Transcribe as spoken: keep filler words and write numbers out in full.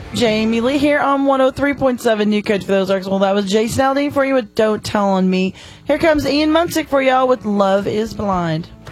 Jamie Lee here on one oh three point seven New Coach for those Ozarks. Well, that was Jason Aldean for you with Don't Tell on Me. Here comes Ian Munsick for y'all with Love is Blind.